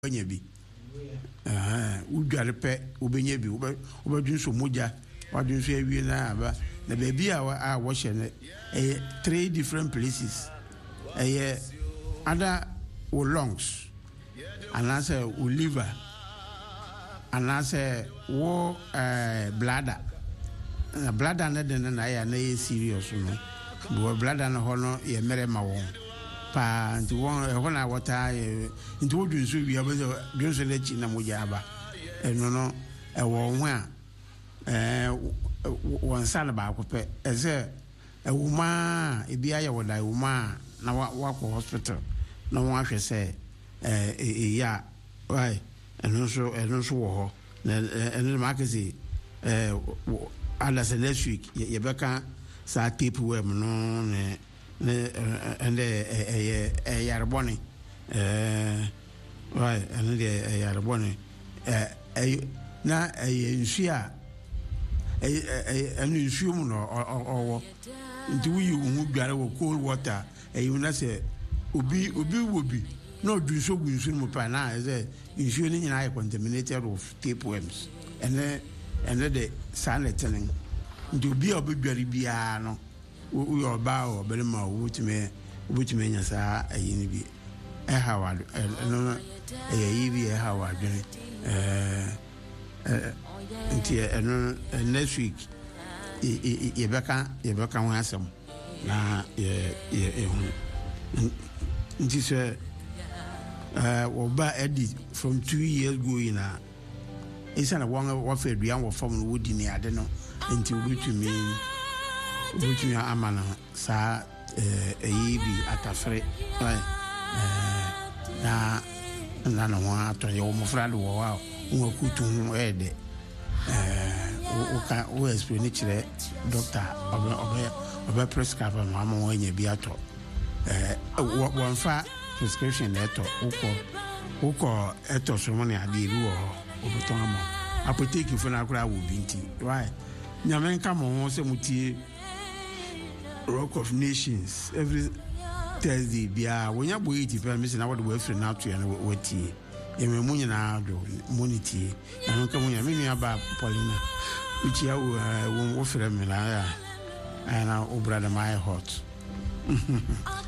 Benyabi. Udware pe obenyabi obedun so moja wadun so awie na aba na baby a wo hye ne 3 different places other lungs anase liver anase wo bladder na bladder na den na ya na serious no bo bladder na ho no ye mere ma won pa nti won na wota nti wodun so wi abezo dun so lechi na moja aba eno no wo ho a won sala ba ko pe eze ewuma ebi aye woda ewuma na wa ko hospital na won ahwe se ya why eno so wo ho na eno ma kezi ala se next week ye beka sa tape we no ne yarboni why and yarboni na nsia nsuo mu no owo nti wi wu dware wo cold water na se obi no do so gu nsuo mu pa na say nsuo ni nyina contaminated of tapeworms and the sanitary nti obi obedware bia no we are bow belma wutime nya sa ayini bi hawad no yibi hawad nti next week ye beka ho asem na ye nti se oba edit from 2 years ago ina isana wa fa duan wo fam no wodi ni ade no nti wutumi amana sa yibi atafre na no ato ye wo mfra do wo wo kutu ede o explain chire doctor obe prescribe no am wo nya bi ato wo fa prescription letter uko eto so mo ne ade ru wo obuton am apotheke fo na akura wo binti why nyame nka mo se mutie Rock of Nations every Thursday bia wonya boy 80 me say na wode we free na to na wati e me munye na do monity na nka munya me nua ba Paulina uchi wo free me na ya na o brother my hot